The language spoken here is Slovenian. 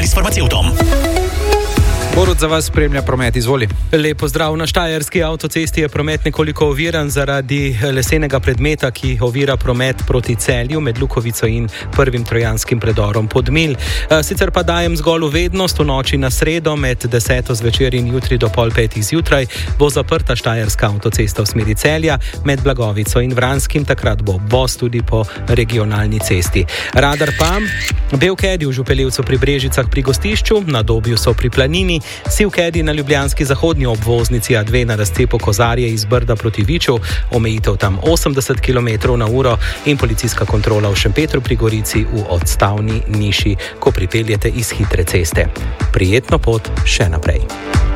ali s farmacevtom. Borut za vas spremlja promet, izvoli. Lep pozdrav. Na štajerski avtocesti je promet nekoliko oviran zaradi lesenega predmeta, ki ovira promet proti Celju med Lukovico in prvim trojanskim predorom Podmilj. Sicer pa dajem zgolj vednost, v noči na sredo med 10. zvečer in jutri do 4:30 zjutraj bo zaprta štajerska avtocesta v smeri Celja med Blagovico in Vranskim, takrat bo obvoz tudi po regionalni cesti. Radar pa Belkedi v Župeljevcu pri Brežicah pri Gostišču, na Dobju so pri Planini, Sivkedi na ljubljanski zahodnji obvoznici A2 na razcepu Kozarje iz Brda proti Viču, omejitev tam 80 km/h in policijska kontrola v Šempetru pri Gorici v odstavni niši, ko pripeljete iz hitre ceste. Prijetno pot še naprej.